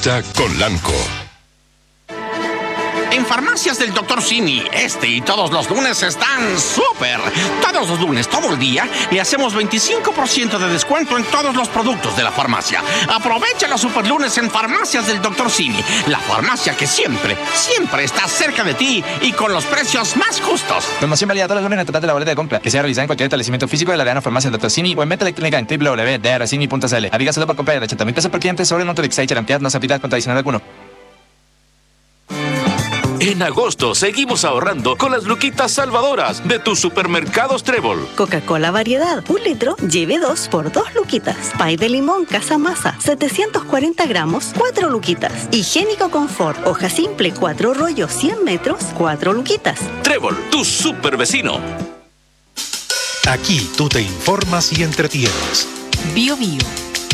Conecta con Lanco. En Farmacias del Dr. Simi, y todos los lunes están súper. Todos los lunes, todo el día, le hacemos 25% de descuento en todos los productos de la farmacia. Aprovecha los super lunes en Farmacias del Dr. Simi, la farmacia que siempre está cerca de ti y con los precios más justos. Promoción válida todos los lunes en el total de la boleta de compra, que sea realizada en cualquier establecimiento físico de la Arena Farmacia del Dr. Simi o en venta electrónica en www.drcimi.cl. Aviga solo por compra de 80,000 pesos por cliente sobre el monto de Excite cantidad no se aplica con adicional alguno. En agosto seguimos ahorrando con las luquitas salvadoras de tus supermercados Trébol. Coca-Cola variedad, 1 litro, lleve 2 por 2 luquitas. Pay de limón Casa Masa, 740 gramos, 4 luquitas. Higiénico Confort, hoja simple, 4 rollos, 100 metros, 4 luquitas. Trébol, tu super vecino. Aquí tú te informas y entretienes. Bio Bio,